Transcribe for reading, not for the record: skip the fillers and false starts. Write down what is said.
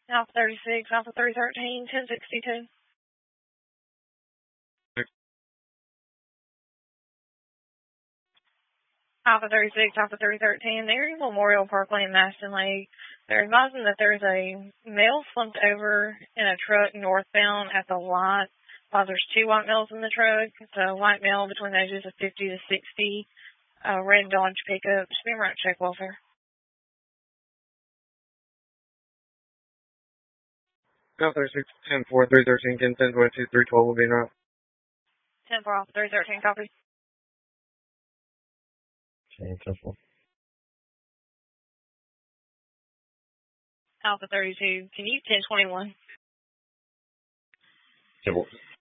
Alpha 36, Alpha 313, 1062. Alpha 36, Alpha 313, they're in Memorial Park Lane, Maston Lake. They're advising that there's a male slumped over in a truck northbound at the lot. There's two white males in the truck. It's a white male between the ages of 50 to 60, red Dodge pickup. Just be right, check welfare. Alpha 36, 10-4, 313, can 10-22, 312 will be en route. 10-4, Alpha 313, copy. Successful. Alpha 32, can you 1021? Civil.